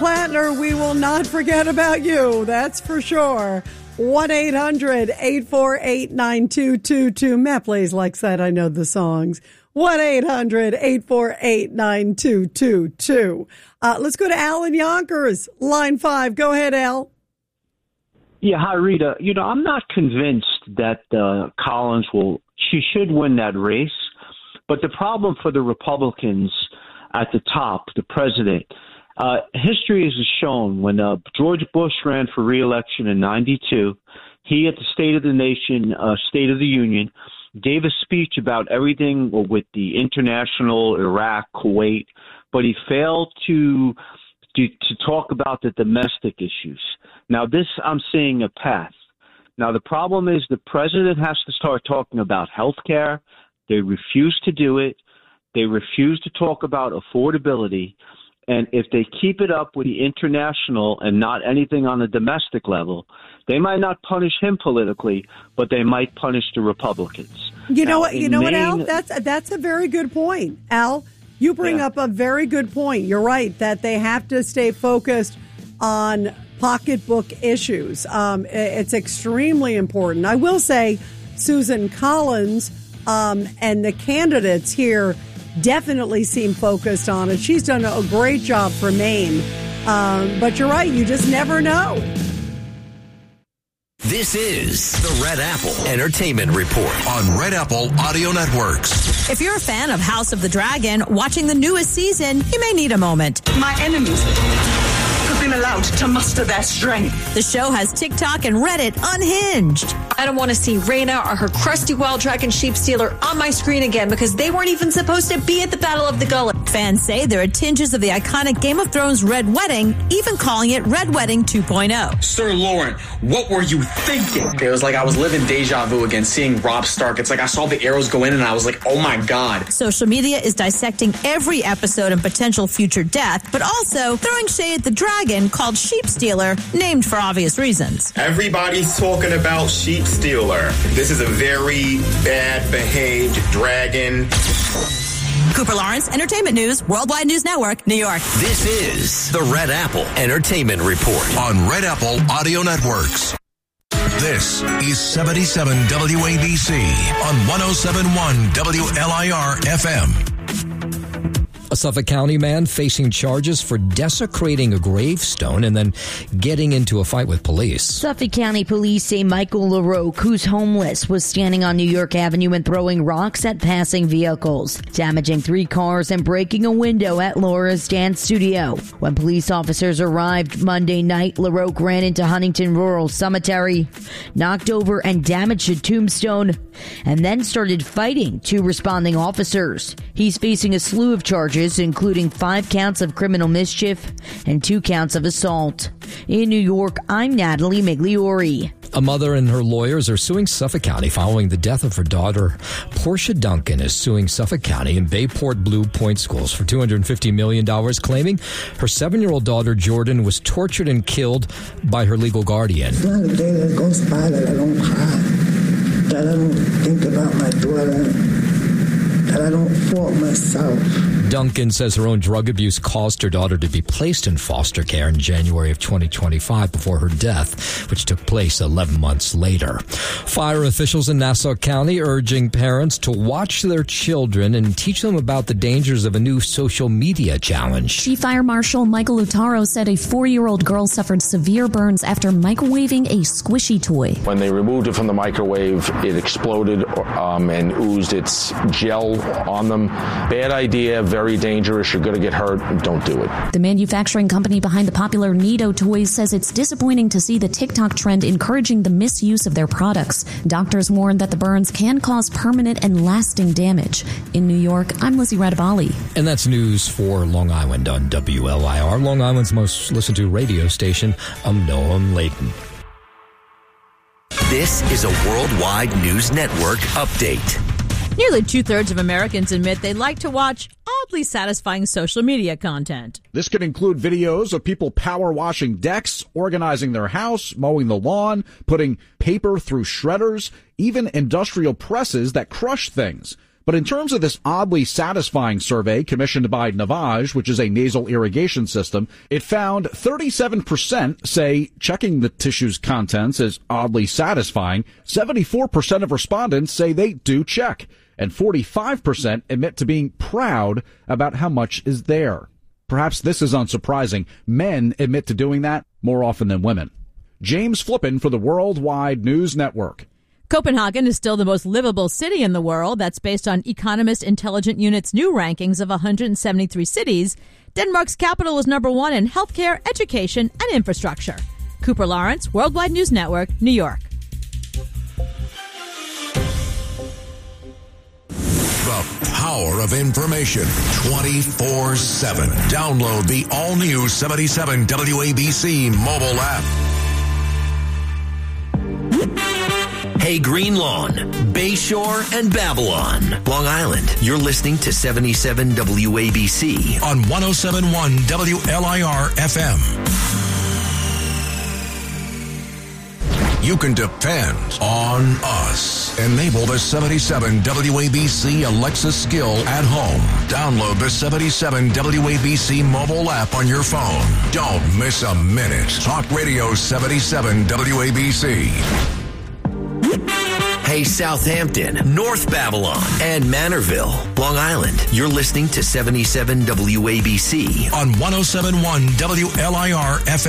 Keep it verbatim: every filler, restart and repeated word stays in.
Plattner, we will not forget about you. That's for sure. one eight hundred eight four eight nine two two two. Matt plays like that. I know the songs. one eight hundred eight four eight nine two two two. Uh, let's go to Al in Yonkers. Line five. Go ahead, Al. Yeah, hi, Rita. You know, I'm not convinced that uh, Collins will, she should win that race. But the problem for the Republicans at the top, the president, uh, history has shown when uh, George Bush ran for re-election in ninety-two, he at the State of the Nation, uh, State of the Union, gave a speech about everything with the international, Iraq, Kuwait, but he failed to, to to talk about the domestic issues. Now, this, I'm seeing a path. Now, the problem is the president has to start talking about health care. They refuse to do it. They refuse to talk about affordability. And if they keep it up with the international and not anything on the domestic level, they might not punish him politically, but they might punish the Republicans. You know now, what? You know Maine, what, Al? That's that's a very good point, Al. You bring yeah. up a very good point. You're right that they have to stay focused on pocketbook issues. Um, it's extremely important. I will say, Susan Collins um, and the candidates here definitely seem focused on it. She's done a great job for Maine. Um, but you're right, you just never know. This is the Red Apple Entertainment Report on Red Apple Audio Networks. If you're a fan of House of the Dragon, watching the newest season, you may need a moment. My enemies have been allowed to muster their strength. The show has TikTok and Reddit unhinged. I don't want to see Rhaena or her crusty wild dragon sheep stealer on my screen again because they weren't even supposed to be at the Battle of the Gullet. Fans say there are tinges of the iconic Game of Thrones Red Wedding, even calling it Red Wedding two point oh. Sir Lauren, what were you thinking? It was like I was living deja vu again, seeing Robb Stark. It's like I saw the arrows go in and I was like, oh my God. Social media is dissecting every episode and potential future death, but also throwing shade at the dragon called Sheep Stealer, named for obvious reasons. Everybody's talking about Sheep Stealer. This is a very bad behaved dragon. Cooper Lawrence, Entertainment News, Worldwide News Network, New York. This is the Red Apple Entertainment Report on Red Apple Audio Networks. This is seventy-seven W A B C on one oh seven point one W L I R F M. A Suffolk County man facing charges for desecrating a gravestone and then getting into a fight with police. Suffolk County police say Michael LaRoque, who's homeless, was standing on New York Avenue and throwing rocks at passing vehicles, damaging three cars and breaking a window at Laura's dance studio. When police officers arrived Monday night, LaRoque ran into Huntington Rural Cemetery, knocked over and damaged a tombstone, and then started fighting two responding officers. He's facing a slew of charges, including five counts of criminal mischief and two counts of assault. In New York, I'm Natalie Migliori. A mother and her lawyers are suing Suffolk County following the death of her daughter. Portia Duncan is suing Suffolk County and Bayport Blue Point Schools for two hundred fifty million dollars, claiming her seven-year-old daughter, Jordan, was tortured and killed by her legal guardian. It's not a day that goes by that I don't cry, that I don't think about my daughter, that I don't fault myself. Duncan says her own drug abuse caused her daughter to be placed in foster care in January of twenty twenty-five before her death, which took place eleven months later. Fire officials in Nassau County urging parents to watch their children and teach them about the dangers of a new social media challenge. Chief Fire Marshal Michael Otaro said a four-year-old girl suffered severe burns after microwaving a squishy toy. When they removed it from the microwave, it exploded um, and oozed its gel on them. Bad idea, very Very dangerous. You're going to get hurt. Don't do it. The manufacturing company behind the popular Nido toys says it's disappointing to see the TikTok trend encouraging the misuse of their products. Doctors warn that the burns can cause permanent and lasting damage. In New York, I'm Lizzie Radabali. And that's news for Long Island on W L I R, Long Island's most listened to radio station. I'm Noam Layton. This is a Worldwide News Network update. Nearly two-thirds of Americans admit they like to watch oddly satisfying social media content. This could include videos of people power washing decks, organizing their house, mowing the lawn, putting paper through shredders, even industrial presses that crush things. But in terms of this oddly satisfying survey commissioned by Navage, which is a nasal irrigation system, it found thirty-seven percent say checking the tissue's contents is oddly satisfying. seventy-four percent of respondents say they do check, and forty-five percent admit to being proud about how much is there. Perhaps this is unsurprising. Men admit to doing that more often than women. James Flippin for the Worldwide News Network. Copenhagen is still the most livable city in the world. That's based on Economist Intelligent Unit's new rankings of one hundred seventy-three cities. Denmark's capital is number one in healthcare, education, and infrastructure. Cooper Lawrence, Worldwide News Network, New York. The power of information twenty-four seven. Download the all-new seventy-seven W A B C mobile app. Hey, Green Lawn, Bayshore, and Babylon, Long Island. You're listening to seventy-seven W A B C on one oh seven point one W L I R F M. You can depend on us. Enable the seventy-seven W A B C Alexa skill at home. Download the seventy-seven W A B C mobile app on your phone. Don't miss a minute. Talk Radio seventy-seven W A B C. Hey, Southampton, North Babylon, and Manorville, Long Island. You're listening to seventy-seven W A B C on one oh seven point one W L I R F M.